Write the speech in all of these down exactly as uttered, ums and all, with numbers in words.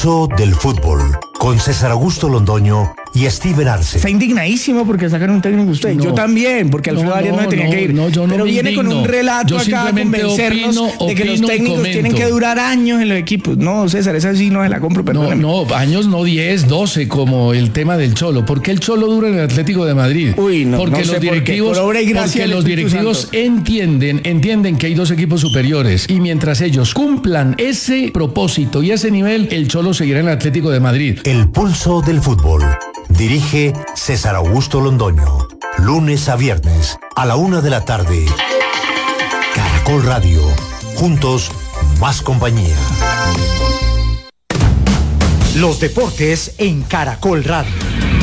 Del fútbol, con César Augusto Londoño y Steven Arce. Está indignadísimo porque sacan un técnico usted. No, yo también, porque Alfredo no, Arias no, no tenía no, que ir. No, yo no Pero me viene indigno. con un relato yo acá a convencernos opino, de que opino los técnicos tienen que durar años en los equipos. No, César, esa sí no se la compro, perdóname. No, no, años no diez, doce, como el tema del Cholo. ¿Por qué el Cholo dura en el Atlético de Madrid? Uy, no, porque no los sé directivos, por qué. Por porque los directivos Santo. entienden, entienden que hay dos equipos superiores y mientras ellos cumplan ese propósito y ese nivel, el Cholo seguirá en el Atlético de Madrid. El pulso del fútbol. Dirige César Augusto Londoño. Lunes a viernes a la una de la tarde. Caracol Radio. Juntos, más compañía. Los deportes en Caracol Radio.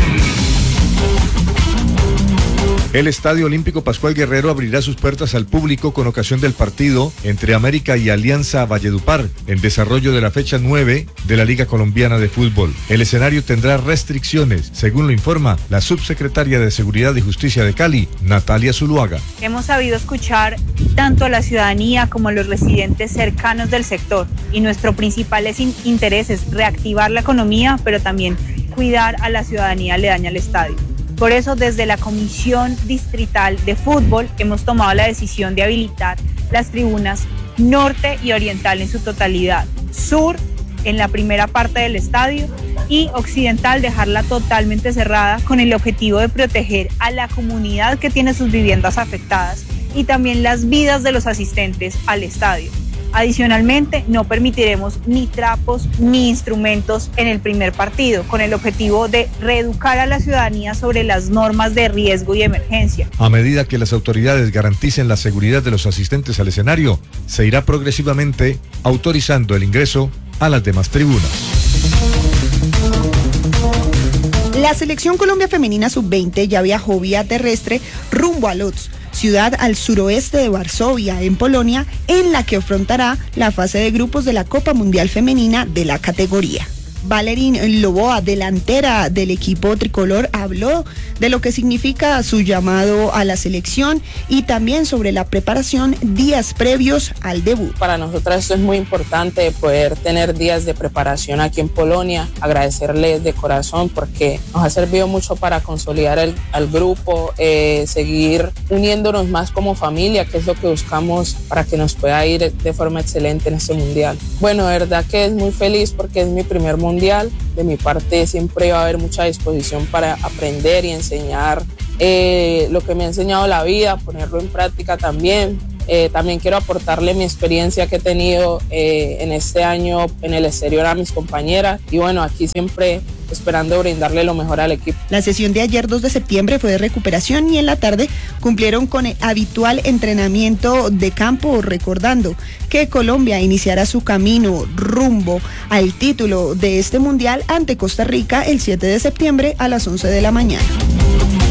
El Estadio Olímpico Pascual Guerrero abrirá sus puertas al público con ocasión del partido entre América y Alianza Valledupar, en desarrollo de la fecha nueve de la Liga Colombiana de Fútbol. El escenario tendrá restricciones, según lo informa la subsecretaria de Seguridad y Justicia de Cali, Natalia Zuluaga. Hemos sabido escuchar tanto a la ciudadanía como a los residentes cercanos del sector, y nuestro principal interés es reactivar la economía, pero también cuidar a la ciudadanía aledaña al estadio. Por eso, desde la Comisión Distrital de Fútbol hemos tomado la decisión de habilitar las tribunas norte y oriental en su totalidad, sur en la primera parte del estadio y occidental dejarla totalmente cerrada con el objetivo de proteger a la comunidad que tiene sus viviendas afectadas y también las vidas de los asistentes al estadio. Adicionalmente, no permitiremos ni trapos ni instrumentos en el primer partido, con el objetivo de reeducar a la ciudadanía sobre las normas de riesgo y emergencia. A medida que las autoridades garanticen la seguridad de los asistentes al escenario, se irá progresivamente autorizando el ingreso a las demás tribunas. La Selección Colombia Femenina sub veinte ya viajó vía terrestre rumbo a Lodz, ciudad al suroeste de Varsovia, en Polonia, en la que afrontará la fase de grupos de la Copa Mundial Femenina de la categoría. Valerín Loboa, delantera del equipo tricolor, habló de lo que significa su llamado a la selección y también sobre la preparación días previos al debut. Para nosotras esto es muy importante, poder tener días de preparación aquí en Polonia, agradecerles de corazón porque nos ha servido mucho para consolidar el, al grupo, eh, seguir uniéndonos más como familia, que es lo que buscamos para que nos pueda ir de forma excelente en este mundial. Bueno, de verdad que es muy feliz porque es mi primer mundial. Mundial. De mi parte siempre va a haber mucha disposición para aprender y enseñar eh, lo que me ha enseñado la vida, ponerlo en práctica también. Eh, también quiero aportarle mi experiencia que he tenido eh, en este año en el exterior a mis compañeras y bueno, aquí siempre esperando brindarle lo mejor al equipo. La sesión de ayer dos de septiembre fue de recuperación y en la tarde cumplieron con el habitual entrenamiento de campo, recordando que Colombia iniciará su camino rumbo al título de este mundial ante Costa Rica el siete de septiembre a las once de la mañana.